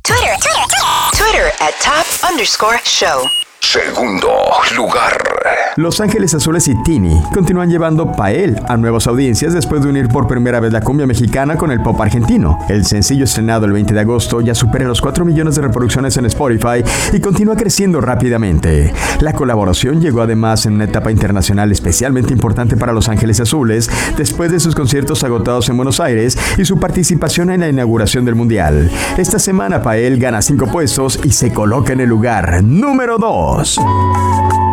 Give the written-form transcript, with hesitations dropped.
Twitter @top_show. Segundo lugar. Los Ángeles Azules y Tini continúan llevando Pael a nuevas audiencias después de unir por primera vez la cumbia mexicana con el pop argentino. El sencillo estrenado el 20 de agosto ya supera los 4 millones de reproducciones en Spotify y continúa creciendo rápidamente. La colaboración llegó además en una etapa internacional especialmente importante para Los Ángeles Azules después de sus conciertos agotados en Buenos Aires y su participación en la inauguración del Mundial. Esta semana Pael gana 5 puestos y se coloca en el lugar número 2.